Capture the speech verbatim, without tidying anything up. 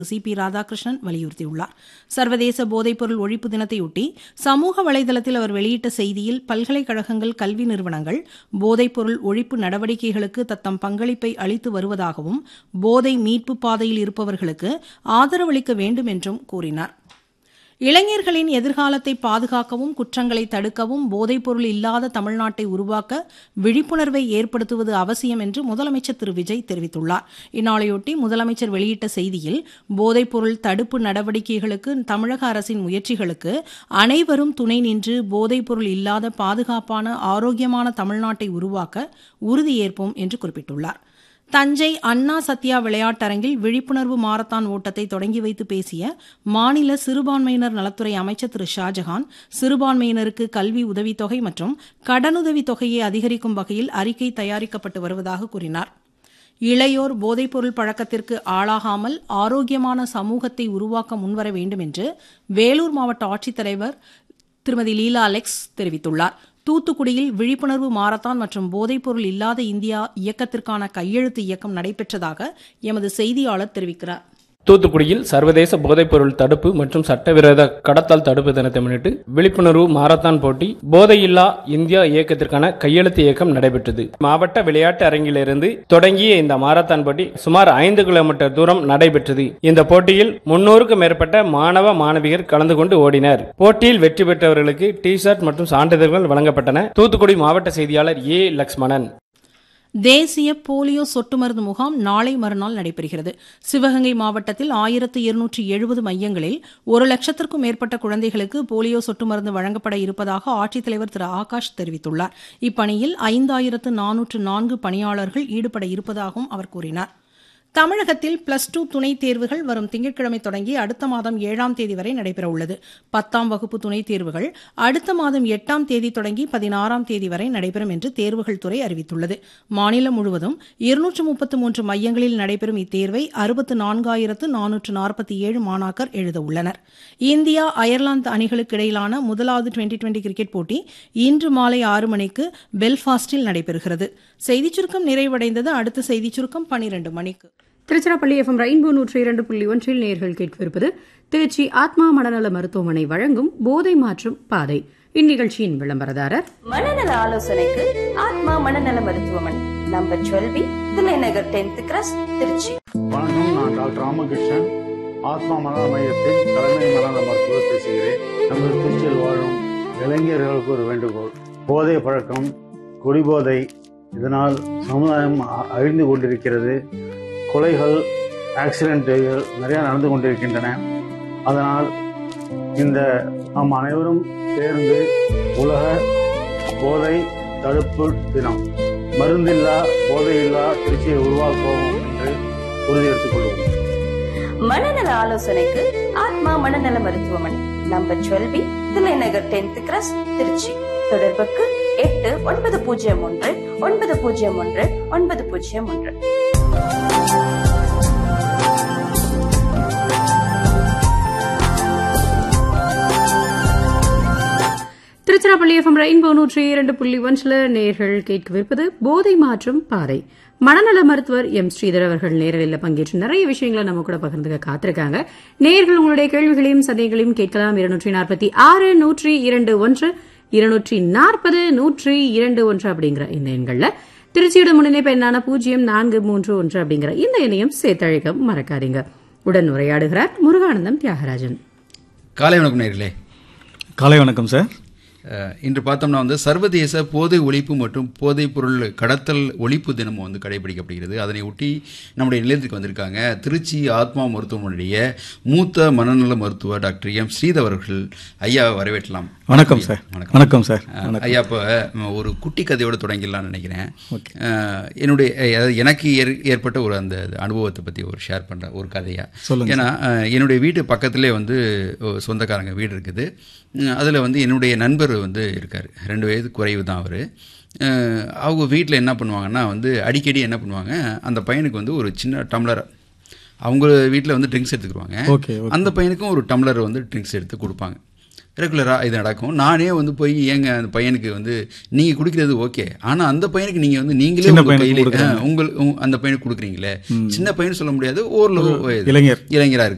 C B Radhakrishnan வலியுறுத்தியுள்ளார். சர்வதேச போதைப்பொருள் ஒழிப்பு தினத்தையொட்டி சமூக வலைதளத்தில் அவர் வெளியிட்ட செய்தியில், பல்கலைக்கழகங்கள், கல்வி நிறுவனங்கள் போதைப்பொருள் ஒழிப்பு நடவடிக்கைகளுக்கு தத்தம் பங்களிப்பை அளித்து வருவதாகவும், போதை மீட்பு பாதையில் இருப்பவர்களுக்கு ஆதரவளிக்க வேண்டும் என்றும் கூறினார். இளைஞர்களின் எதிர்காலத்தை பாதுகாக்கவும், குற்றங்களை தடுக்கவும் போதைப்பொருள் இல்லாத தமிழ்நாட்டை உருவாக்க விழிப்புணர்வை ஏற்படுத்துவது அவசியம் என்று முதலமைச்சர் திரு விஜய் தெரிவித்துள்ளார். இந்நாளையொட்டி முதலமைச்சர் வெளியிட்ட செய்தியில், போதைப்பொருள் தடுப்பு நடவடிக்கைகளுக்கு தமிழக அரசின் முயற்சிகளுக்கு அனைவரும் துணை நின்று போதைப்பொருள் இல்லாத பாதுகாப்பான, ஆரோக்கியமான தமிழ்நாட்டை உருவாக்க உறுதியேற்போம் என்று குறிப்பிட்டுள்ளார். தஞ்சை அண்ணா சத்யா விளையாட்டரங்கில் விழிப்புணர்வு மாரத்தான் ஓட்டத்தை தொடங்கி வைத்து பேசிய மாநில சிறுபான்மையினர் நலத்துறை அமைச்சர் திரு ஷாஜகான், சிறுபான்மையினருக்கு கல்வி உதவித்தொகை மற்றும் கடனுதவி தொகையை அதிகரிக்கும் வகையில் அறிக்கை தயாரிக்கப்பட்டு வருவதாக கூறினார். இளையோர் போதைப்பொருள் பழக்கத்திற்கு ஆளாகாமல் ஆரோக்கியமான சமூகத்தை உருவாக்க முன்வர வேண்டும் என்று வேலூர் மாவட்ட ஆட்சித்தலைவர் திருமதி லீலா அலெக்ஸ் தெரிவித்துள்ளார். தூத்துக்குடியில் விழிப்புணர்வு மாரத்தான் மற்றும் போதைப்பொருள் இல்லாத இந்தியா இயக்கத்திற்கான கையெழுத்து இயக்கம் நடைபெற்றதாக எமது செய்தியாளர் தெரிவிக்கிறார். தூத்துக்குடியில் சர்வதேச போதைப்பொருள் தடுப்பு மற்றும் சட்டவிரோத கடத்தல் தடுப்பு தினத்தை முன்னிட்டு விழிப்புணர்வு மாரத்தான் போட்டி, போதையில்லா இந்தியா இயக்கத்திற்கான கையெழுத்து இயக்கம் நடைபெற்றது. மாவட்ட விளையாட்டு அரங்கிலிருந்து தொடங்கிய இந்த மாரத்தான் போட்டி சுமார் ஐந்து கிலோமீட்டர் தூரம் நடைபெற்றது. இந்த போட்டியில் முன்னூறுக்கும் மேற்பட்ட மாணவ மாணவியர் கலந்து கொண்டு ஓடினர். போட்டியில் வெற்றி பெற்றவர்களுக்கு டி ஷர்ட் மற்றும் சான்றிதழ்கள் வழங்கப்பட்டன. தூத்துக்குடி மாவட்ட செய்தியாளர் ஏ லக்ஷ்மணன். தேசிய போலியோ சொட்டு மருந்து முகாம் நாளை மறுநாள் நடைபெறுகிறது. சிவகங்கை மாவட்டத்தில் ஆயிரத்து இருநூற்று எழுபது மையங்களில் ஒரு லட்சத்திற்கும் மேற்பட்ட குழந்தைகளுக்கு போலியோ சொட்டு மருந்து வழங்கப்பட இருப்பதாக ஆட்சித்தலைவர் திரு ஆகாஷ் தெரிவித்துள்ளார். இப்பணியில் ஐந்தாயிரத்து நானூற்று நான்கு பணியாளர்கள் ஈடுபட இருப்பதாகவும் அவர் கூறினார். தமிழகத்தில் பிளஸ் டூ துணைத் தேர்வுகள் வரும் திங்கட்கிழமை தொடங்கி அடுத்த மாதம் ஏழாம் தேதி வரை நடைபெறவுள்ளது. பத்தாம் வகுப்பு துணைத் தேர்வுகள் அடுத்த மாதம் எட்டாம் தேதி தொடங்கி பதினாறாம் தேதி வரை நடைபெறும் என்று தேர்வுகள் துறை அறிவித்துள்ளது. மாநிலம் முழுவதும் இருநூற்று முப்பத்து மூன்று மையங்களில் நடைபெறும் இத்தேர்வை அறுபத்து நான்காயிரத்து நானூற்று நாற்பத்தி ஏழு மாணாக்கர் எழுத உள்ளனர். இந்தியா அயர்லாந்து அணிகளுக்கு இடையிலான முதலாவது டுவெண்டி டுவெண்டி கிரிக்கெட் போட்டி இன்று மாலை ஆறு மணிக்கு பெல்ஃபாஸ்டில் நடைபெறுகிறது. செய்திச் சுருக்கம் நிறைவடைந்தது. அடுத்த செய்திச் சுருக்கம் பனிரெண்டு மணிக்கு. திருச்சிராப்பள்ளி எஃப் எம் ரெயின்போ நூற்றி இரண்டு புள்ளி ஒன்றில் நேர்கள் கேட்கவிருப்பது திருச்சி ஆத்மா மனநல மருத்துவமனை வழங்கும் போதை மாற்றும் பாதை. இந்நிகழ்ச்சியின் விளம்பரதாரர் மனநல ஆலோசனைக்கு ஆத்மா மனநல மருத்துவமனை, number டுவெல்வி, Thillai Nagar tenth cross, Trichy. வணக்கம், நான் டாக்டர் ராமகிருஷ்ணன், ஆத்மா மனநல மையத்தின் தலைமை மனநல மருத்துவர் பேசுகிறேன். நமது திருச்சியில் வாழும் இளைஞர்களுக்கு ஒரு வேண்டுகோள். போதை பழக்கம், குடிபோதை, இதனால் சமுதாயம் அழிந்து கொண்டிருக்கிறது. கொலைகள், ஆக்சிடென்ட்டுகள் நிறைய நடந்து கொண்டிருக்கின்றன. அதனால் இந்த நாம் அனைவரும் சேர்ந்து உலக போதை தடுப்பு தினம், மருந்தில்லா போதையில்லா திருச்சியை உருவாக்குவோம் என்று உறுதியெடுத்துக் கொள்வோம். மனநல ஆலோசனைக்கு ஆத்மா மனநல மருத்துவமனை, number டுவெல்வி, Thillai Nagar tenth cross, Trichy. தொடர்புக்கு எட்டு ஒன்பது பூஜ்ஜியம் ஒன்று ஒன்பது பூஜ்ஜியம் ஒன்று ஒன்பது பூஜ்ஜியம் ஒன்று. திருச்சிராப்பள்ளி எஃப் எம் ரெயின்போ நூற்றி இரண்டு புள்ளி ஒன்றில் நேர்கள் கேட்கவிருப்பது போதை மாற்றும் பாதை. மனநல மருத்துவர் எம் ஸ்ரீதர் அவர்கள் நேரலில் பங்கேற்று நிறைய விஷயங்களை நம்ம கூட பகிர்ந்துக்க காத்திருக்காங்க. நேர்கள் உங்களுடைய கேள்விகளையும் சந்தேகங்களையும் கேட்கலாம். இருநூற்றி நாற்பத்தி ஆறு நூற்றி இரண்டு ஒன்று இருநூற்றி நாற்பது நூற்றி இரண்டு ஒன்று அப்படிங்கிற இந்த எண்கள்ல திருச்சியோட முன்னிணைப்பு எண்ணான பூஜ்ஜியம் நான்கு மூன்று ஒன்று அப்படிங்கிற இந்த எண்ணையும் சேர்த்தழைக்க மறக்காதீங்க. உடன் உரையாடுகிறார் முருகானந்தம் தியாகராஜன். காலை வணக்கம் நேயர்களே. காலை வணக்கம் சார். இன்று பார்த்தோம்னா வந்து சர்வதேச போதை ஒழிப்பு மற்றும் போதைப் பொருள் கடத்தல் ஒழிப்பு தினமும் வந்து கடைபிடிக்கப்படுகிறது. அதனை ஒட்டி நம்முடைய நிலையத்துக்கு வந்திருக்காங்க திருச்சி ஆத்மா மருத்துவமனையுடைய மூத்த மனநல மருத்துவர் டாக்டர் எம் ஸ்ரீதர் அவர்கள். ஐயா வரவேற்றலாம். வணக்கம் சார். வணக்கம் சார். ஐயா, இப்போ ஒரு குட்டி கதையோடு தொடங்கிடலாம்னு நினைக்கிறேன். என்னுடைய எனக்கு ஏற்பட்ட ஒரு அந்த அனுபவத்தை பற்றி ஒரு ஷேர் பண்ணுற ஒரு கதையா. ஏன்னா என்னுடைய வீட்டு பக்கத்திலே வந்து சொந்தக்காரங்க வீடு இருக்குது. அதில் வந்து என்னுடைய நண்பர் வந்து இருக்கார். ரெண்டு வயது குறைவு தான் அவர். அவங்க வீட்டில் என்ன பண்ணுவாங்கன்னா வந்து அடிக்கடி என்ன பண்ணுவாங்க, அந்த பையனுக்கு வந்து ஒரு சின்ன டம்ளர், அவங்க வீட்டில் வந்து ட்ரிங்க்ஸ் எடுத்துக்கிடுவாங்க. அந்த பையனுக்கும் ஒரு டம்ளர் வந்து ட்ரிங்க்ஸ் எடுத்து கொடுப்பாங்க. ரெகுலராக இது நடக்கும். நானே வந்து போய் ஏங்க அந்த பையனுக்கு வந்து நீங்கள் குடிக்கிறது ஓகே, ஆனால் அந்த பையனுக்கு நீங்கள் வந்து நீங்களே கையில் உங்கள் அந்த பையனுக்கு கொடுக்குறீங்களே, சின்ன பையன் சொல்ல முடியாது, ஓரளவு இளைஞர் இளைஞராக இருக்கு.